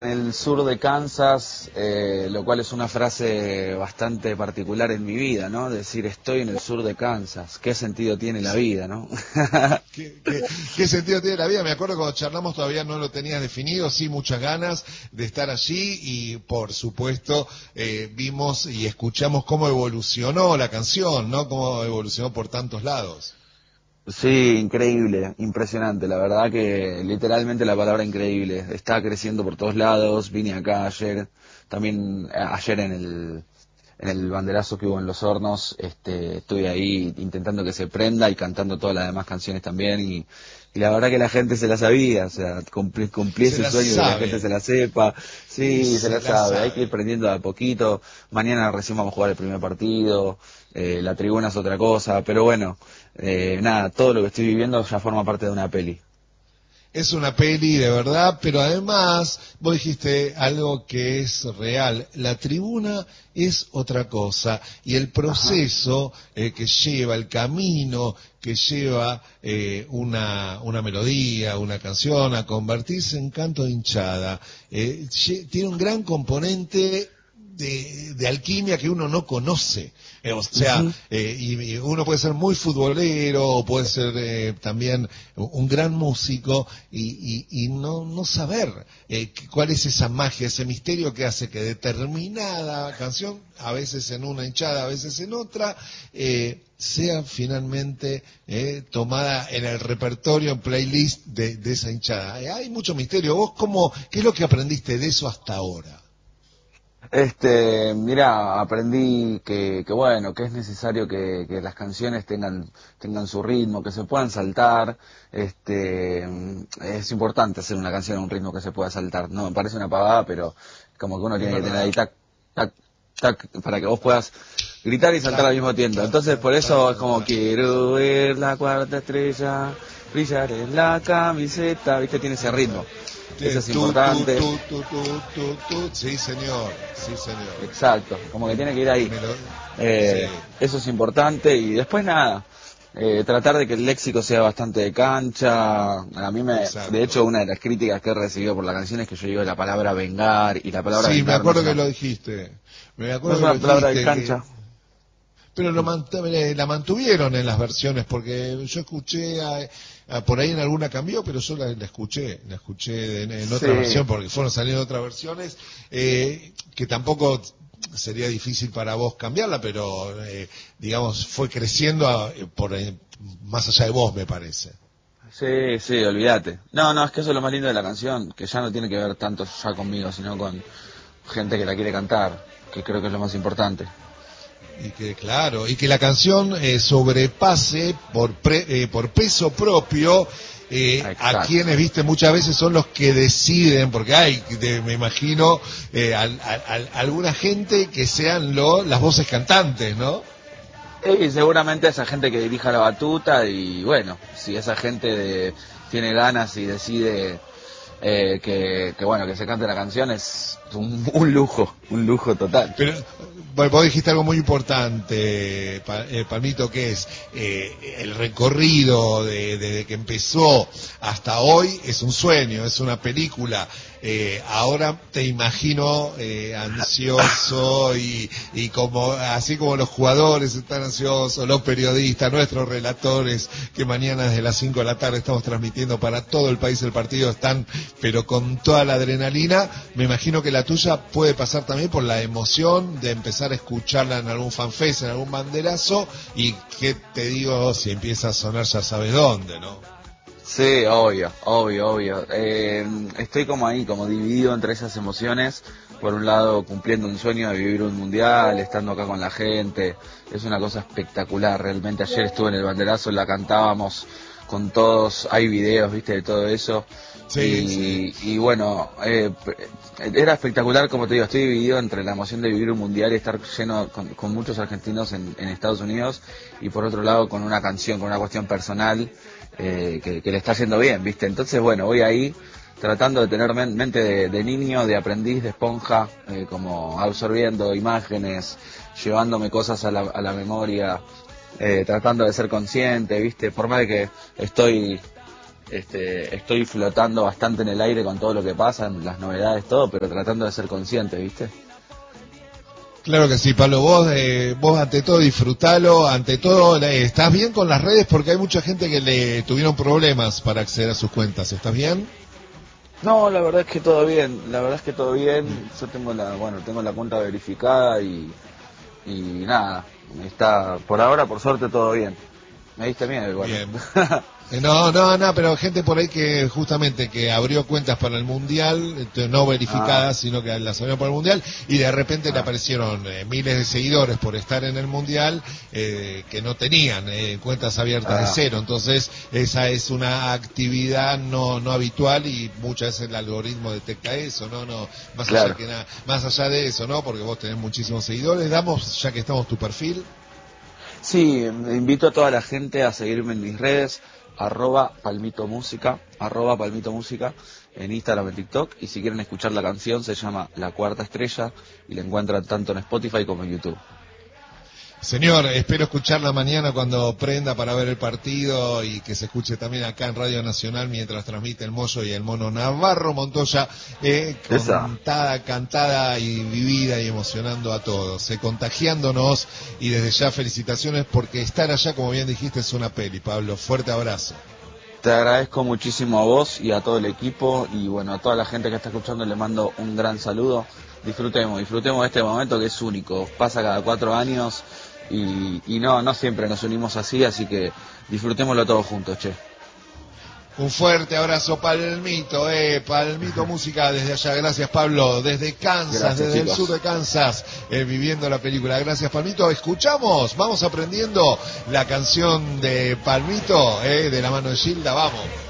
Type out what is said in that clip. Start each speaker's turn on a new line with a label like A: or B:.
A: En el sur de Kansas, lo cual es una frase bastante particular en mi vida, ¿no? Decir, estoy en el sur de Kansas, ¿qué sentido tiene la vida, no?
B: ¿Qué sentido tiene la vida? Me acuerdo cuando charlamos todavía no lo tenías definido, sí, muchas ganas de estar allí y por supuesto vimos y escuchamos cómo evolucionó la canción, ¿no? Cómo evolucionó por tantos lados.
A: Sí, increíble, impresionante, la verdad que literalmente la palabra increíble, está creciendo por todos lados, vine acá ayer, también ayer en el banderazo que hubo en Los Hornos, estuve ahí intentando que se prenda y cantando todas las demás canciones también y la verdad que la gente se la sabía, o sea, cumplí
B: Se
A: ese
B: la
A: sueño de que la gente
B: sabe,
A: se la sepa,
B: y
A: sí, se
B: se
A: la
B: la
A: sabe, hay que ir
B: sabe.
A: prendiendo de a poquito, mañana recién vamos a jugar el primer partido, la tribuna es otra cosa, pero bueno, nada, todo lo que estoy viviendo ya forma parte de una peli.
B: Es una peli de verdad, pero además vos dijiste algo que es real. La tribuna es otra cosa y el
A: Ajá.
B: proceso que lleva, el camino que lleva una melodía, una canción a convertirse en canto de hinchada, tiene un gran componente de alquimia que uno no conoce. O sea,
A: Ujú.
B: y uno puede ser muy futbolero o puede ser también un gran músico y no saber cuál es esa magia, ese misterio que hace que determinada canción, a veces en una hinchada, a veces en otra, sea finalmente tomada en el repertorio, en playlist de esa hinchada. Hay mucho misterio. ¿Vos qué es lo que aprendiste de eso hasta ahora?
A: Mira, aprendí que bueno, que es necesario que las canciones tengan su ritmo, que se puedan saltar, es importante hacer una canción a un ritmo que se pueda saltar, no me parece una pavada, pero como que uno
B: Es
A: tiene que tener ahí
B: verdad.
A: tac, tac, tac, para que vos puedas gritar y saltar
B: Tac,
A: al mismo tiempo,
B: tac,
A: entonces
B: tac,
A: por
B: tac,
A: eso es
B: tac,
A: como
B: tac.
A: quiero ver la cuarta estrella, brillar en la camiseta, viste, tiene ese ritmo, eso es
B: Tú, tú,
A: importante.
B: tú, tú, tú, tú, tú. Sí, señor. Sí, señor.
A: Exacto, como que tiene que ir ahí.
B: Me lo... Sí.
A: Eso es importante y después nada, tratar de que el léxico sea bastante de cancha. De
B: Exacto.
A: hecho, una de las críticas que he recibido por la canción es que yo digo la palabra vengar y la palabra
B: Sí, me
A: vengar
B: acuerdo que lo dijiste. Me
A: no
B: acuerdo
A: es
B: que lo
A: una palabra de
B: dijiste.
A: cancha.
B: Pero la mantuvieron en las versiones, porque yo escuché, por ahí en alguna cambió, pero yo la escuché en otra
A: Sí,
B: versión, porque fueron saliendo otras versiones, que tampoco sería difícil para vos cambiarla, pero digamos, fue creciendo más allá de vos, me parece.
A: sí, sí, olvídate. No, no, es que eso es lo más lindo de la canción, que ya no tiene que ver tanto ya conmigo, sino con gente que la quiere cantar, que creo que es lo más importante.
B: Y que, claro, y que la canción sobrepase por peso propio a
A: Exacto.
B: quienes, viste, muchas veces son los que deciden, porque hay, me imagino, alguna gente que sean las voces cantantes, ¿no?
A: Y seguramente esa gente que dirija la batuta y bueno, si esa tiene ganas y decide que bueno, que se cante la canción es un lujo total.
B: Pero bueno, vos dijiste algo muy importante, Palmito, que es el recorrido desde que empezó hasta hoy es un sueño, es una película. Ahora te imagino ansioso y como así como los jugadores están ansiosos, los periodistas, nuestros relatores, que mañana desde las 5 de la tarde estamos transmitiendo para todo el país el partido, están pero con toda la adrenalina. Me imagino que la tuya puede pasar también por la emoción de empezar a escucharla en algún fanfest, en algún banderazo, y qué te digo, si empieza a sonar ya sabes dónde, ¿no?
A: Sí, obvio, obvio, obvio. Estoy como ahí, como dividido entre esas emociones. Por un lado, cumpliendo un sueño de vivir un mundial, estando acá con la gente. Es una cosa espectacular. Realmente ayer estuve en el banderazo, la cantábamos con todos. Hay videos, viste, de todo eso.
B: Sí, sí.
A: Y bueno, era espectacular, como te digo, estoy dividido entre la emoción de vivir un mundial y estar lleno con muchos argentinos en Estados Unidos. Y por otro lado, con una canción, con una cuestión personal que le está yendo bien, ¿viste? Entonces, bueno, voy ahí tratando de tener mente de niño, de aprendiz, de esponja, como absorbiendo imágenes, llevándome cosas a la memoria, tratando de ser consciente, ¿viste? Por más de que estoy estoy flotando bastante en el aire con todo lo que pasa, las novedades, todo, pero tratando de ser consciente, ¿viste?
B: Claro que sí, Pablo, vos ante todo disfrutalo, ante todo, ¿estás bien con las redes? Porque hay mucha gente que le tuvieron problemas para acceder a sus cuentas, ¿estás bien?
A: No, la verdad es que todo bien, yo tengo la cuenta verificada y nada, está, por ahora, por suerte, todo bien. Me diste miedo igual.
B: Bien. No, pero gente por ahí que justamente que abrió cuentas para el Mundial, no verificadas, sino que las abrió para el Mundial, y de repente le aparecieron miles de seguidores por estar en el Mundial que no tenían cuentas abiertas de cero. Entonces, esa es una actividad no habitual y muchas veces el algoritmo detecta eso, no más
A: Claro.
B: más allá de eso, ¿no? Porque vos tenés muchísimos seguidores. Damos, ya que estamos, tu perfil.
A: Sí, invito a toda la gente a seguirme en mis redes, @palmito música, en Instagram, en TikTok, y si quieren escuchar la canción se llama La Cuarta Estrella y la encuentran tanto en Spotify como en YouTube.
B: Señor, espero escucharla mañana cuando prenda para ver el partido y que se escuche también acá en Radio Nacional mientras transmite el Moyo y el Mono Navarro Montoya, cantada y vivida y emocionando a todos, contagiándonos, y desde ya felicitaciones porque estar allá, como bien dijiste, es una peli, Pablo. Fuerte abrazo.
A: Te agradezco muchísimo a vos y a todo el equipo y bueno, a toda la gente que está escuchando le mando un gran saludo. Disfrutemos de este momento que es único, pasa cada 4 años y no siempre nos unimos así que disfrutémoslo todos juntos, che.
B: Un fuerte abrazo, Palmito, Palmito Música desde allá. Gracias, Pablo, desde Kansas,
A: Gracias,
B: desde
A: chicos.
B: el sur de Kansas, viviendo la película. Gracias, Palmito. Escuchamos, vamos aprendiendo la canción de Palmito, de la mano de Gilda, vamos.